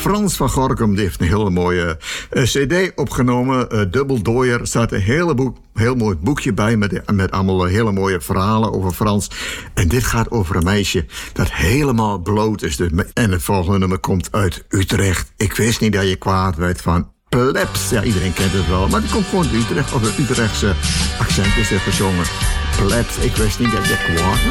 Frans van Gorkum die heeft een hele mooie cd opgenomen. Dubbeldooier. Er staat een heel mooi boekje bij met allemaal hele mooie verhalen over Frans. En dit gaat over een meisje dat helemaal bloot is. En het volgende nummer komt uit Utrecht. Ik wist niet dat je kwaad werd van plebs. Ja, iedereen kent het wel. Maar het komt gewoon uit Utrecht. Of een Utrechtse accent is er gezongen. Plebs. Ik wist niet dat je kwaad werd.